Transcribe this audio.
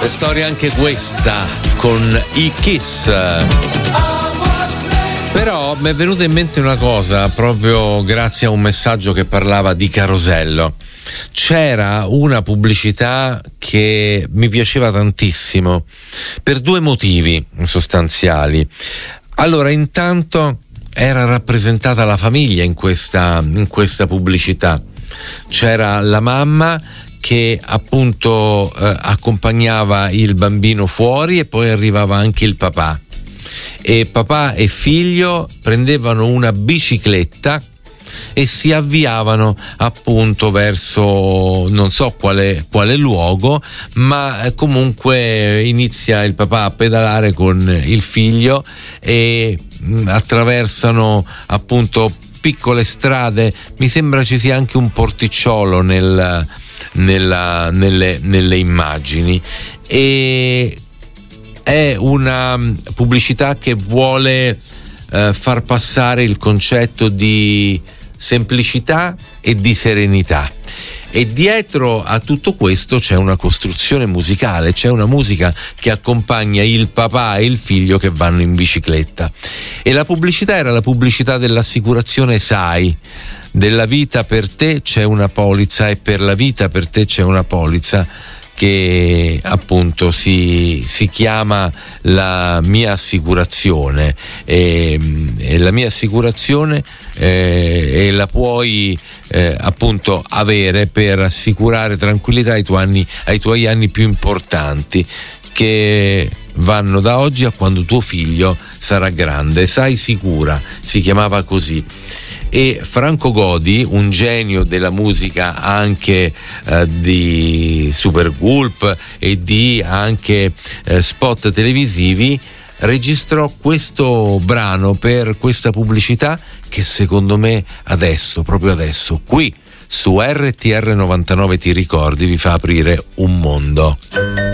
E storia anche questa con i Kiss. Però mi è venuta in mente una cosa proprio grazie a un messaggio che parlava di Carosello. C'era una pubblicità che mi piaceva tantissimo per due motivi sostanziali. Allora, intanto era rappresentata la famiglia in questa pubblicità. C'era la mamma che appunto accompagnava il bambino fuori e poi arrivava anche il papà. E papà e figlio prendevano una bicicletta e si avviavano appunto verso non so quale luogo, ma comunque inizia il papà a pedalare con il figlio e attraversano appunto piccole strade. Mi sembra ci sia anche un porticciolo nelle immagini, e è una pubblicità che vuole far passare il concetto di semplicità e di serenità, e dietro a tutto questo c'è una costruzione musicale, c'è una musica che accompagna il papà e il figlio che vanno in bicicletta. E la pubblicità era la pubblicità dell'assicurazione SAI. Della vita per te c'è una polizza e per la vita per te c'è una polizza, che appunto si chiama La Mia Assicurazione, e la mia assicurazione e la puoi appunto avere per assicurare tranquillità ai tuoi anni più importanti, che vanno da oggi a quando tuo figlio sarà grande. Sai sicura, si chiamava così. E Franco Godi, un genio della musica anche di Supergulp e di anche spot televisivi, registrò questo brano per questa pubblicità che secondo me adesso, proprio adesso, qui su RTR 99 Ti ricordi, vi fa aprire un mondo.